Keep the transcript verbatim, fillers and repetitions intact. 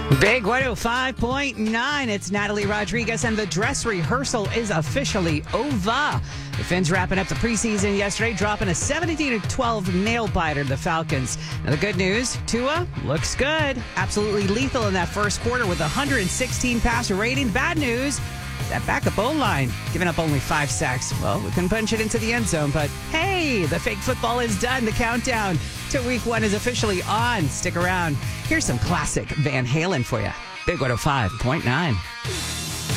Big one oh five point nine. It's Natalie Rodriguez, and the dress rehearsal is officially over. The Finns wrapping up the preseason yesterday, dropping a seventeen to twelve nail biter to the Falcons. Now, the good news, Tua looks good. Absolutely lethal in that first quarter with a one hundred sixteen passer rating. Bad news, that backup O-line giving up only five sacks. Well, we couldn't punch it into the end zone, but hey, the fake football is done. The countdown to week one is officially on. Stick around. Here's some classic Van Halen for you. Big one oh five point nine.